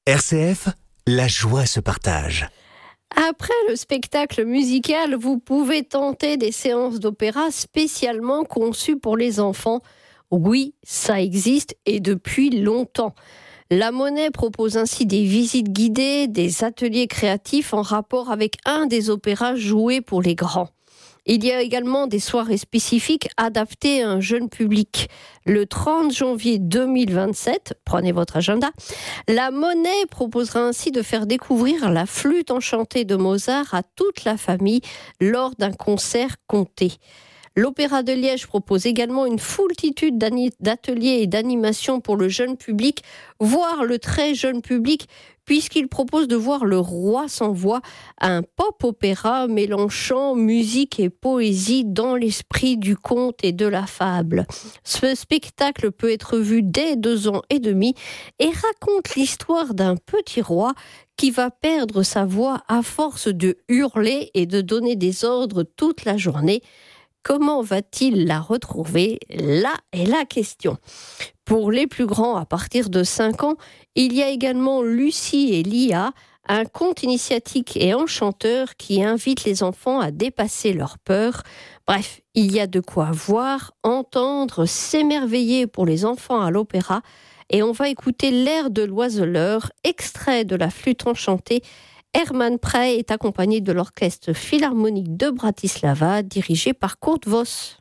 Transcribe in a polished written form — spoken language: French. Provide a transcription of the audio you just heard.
RCF, la joie se partage. Après le spectacle musical, vous pouvez tenter des séances d'opéra spécialement conçues pour les enfants. Oui, ça existe et depuis longtemps. La Monnaie propose ainsi des visites guidées, des ateliers créatifs en rapport avec un des opéras joués pour les grands. Il y a également des soirées spécifiques adaptées à un jeune public. Le 30 janvier 2027, prenez votre agenda, la Monnaie proposera ainsi de faire découvrir la flûte enchantée de Mozart à toute la famille lors d'un concert compté. L'Opéra de Liège propose également une foultitude d'ateliers et d'animations pour le jeune public, voire le très jeune public, puisqu'il propose de voir Le Roi sans voix, un pop-opéra mélangeant musique et poésie dans l'esprit du conte et de la fable. Ce spectacle peut être vu dès 2 ans et demi et raconte l'histoire d'un petit roi qui va perdre sa voix à force de hurler et de donner des ordres toute la journée. Comment va-t-il la retrouver ? Là est la question. Pour les plus grands, à partir de 5 ans, il y a également Lucie et Lia, un conte initiatique et enchanteur qui invite les enfants à dépasser leurs peurs. Bref, il y a de quoi voir, entendre, s'émerveiller pour les enfants à l'opéra. Et on va écouter l'air de l'oiseleur, extrait de la flûte enchantée. Herman Prey est accompagné de l'Orchestre Philharmonique de Bratislava, dirigé par Kurt Voss.